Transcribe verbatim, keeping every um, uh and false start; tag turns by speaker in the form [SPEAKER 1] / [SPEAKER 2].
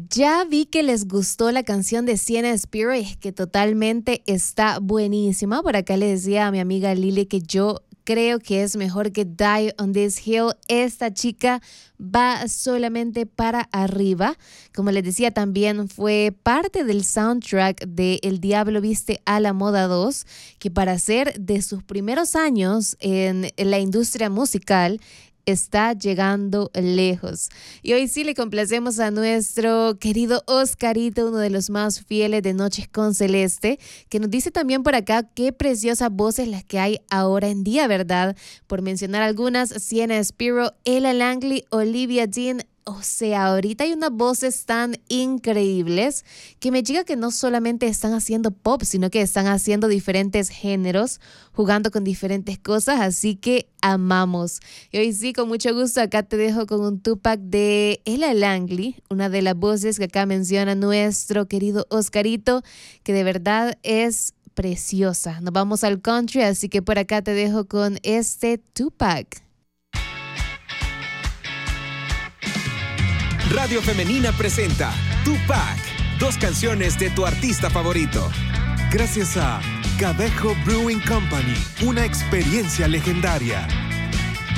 [SPEAKER 1] Ya vi que les gustó la canción de Sienna Spirit, que totalmente está buenísima. Por acá le decía a mi amiga Lili que yo creo que es mejor que Die on This Hill. Esta chica va solamente para arriba. Como les decía, también fue parte del soundtrack de El Diablo Viste a la Moda dos, que para ser de sus primeros años en la industria musical, está llegando lejos. Y hoy sí le complacemos a nuestro querido Oscarito, uno de los más fieles de Noches con Celeste, que nos dice también por acá qué preciosas voces las que hay ahora en día, ¿verdad? Por mencionar algunas: Sienna Spiro, Ella Langley, Olivia Dean. O sea, ahorita hay unas voces tan increíbles que me llega que no solamente están haciendo pop, sino que están haciendo diferentes géneros, jugando con diferentes cosas, así que amamos. Y hoy sí, con mucho gusto, acá te dejo con un Tupac de Ella Langley, una de las voces que acá menciona nuestro querido Oscarito, que de verdad es preciosa. Nos vamos al country, así que por acá te dejo con este Tupac.
[SPEAKER 2] Radio Femenina presenta Tupac, dos canciones de tu artista favorito. Gracias a Cadejo Brewing Company, una experiencia legendaria.